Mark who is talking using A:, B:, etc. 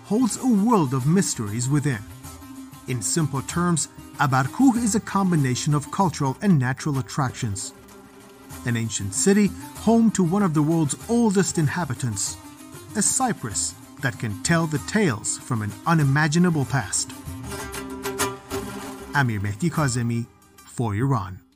A: holds a world of mysteries within. In simple terms, Abarkuh is a combination of cultural and natural attractions. An ancient city home to one of the world's oldest inhabitants, a cypress that can tell the tales from an unimaginable past. Amir Mehdi Kazemi for Iran.